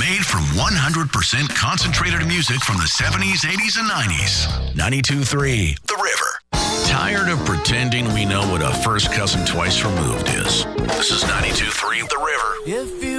Made from 100% concentrated music from the 70s, 80s, and 90s. 92.3 The River. Tired of pretending we know what a first cousin twice removed is? This is 92.3 The River. If you